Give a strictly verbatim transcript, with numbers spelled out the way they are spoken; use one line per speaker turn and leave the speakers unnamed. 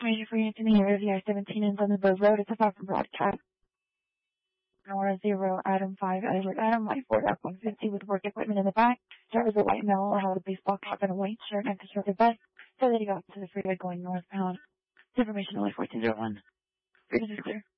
information for you to me here is the I seventeen ends on the Buzz Road. It's a Falcon broadcast. Nora zero, Adam five, Edward Adam, my Ford F one fifty with work equipment in the back. There was a white male who held a baseball cap and a white shirt and constructed bus. So that he got to the freeway going northbound. Information only fourteen oh one. Freedom is clear.